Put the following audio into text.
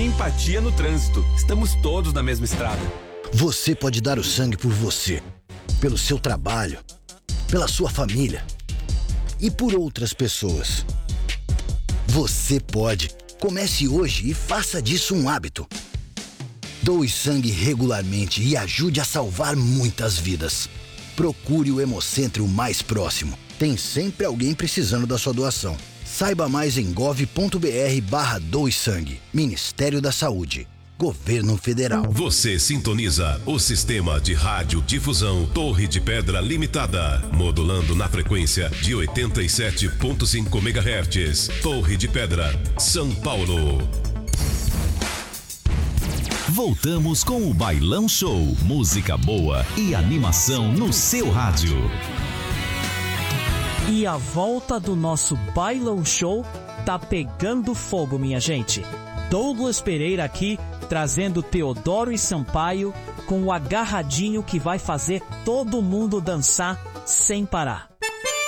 empatia no trânsito. Estamos todos na mesma estrada. Você pode dar o sangue por você, pelo seu trabalho, pela sua família e por outras pessoas. Você pode. Comece hoje e faça disso um hábito. Doe sangue regularmente e ajude a salvar muitas vidas. Procure o Hemocentro mais próximo. Tem sempre alguém precisando da sua doação. Saiba mais em gov.br/doe-sangue. Ministério da Saúde. Governo Federal. Você sintoniza o sistema de radiodifusão Torre de Pedra Limitada, modulando na frequência de 87.5 MHz. Torre de Pedra, São Paulo. Voltamos com o Bailão Show. Música boa e animação no seu rádio. E a volta do nosso Bailão Show tá pegando fogo, minha gente. Douglas Pereira aqui, trazendo Teodoro e Sampaio com o agarradinho que vai fazer todo mundo dançar sem parar.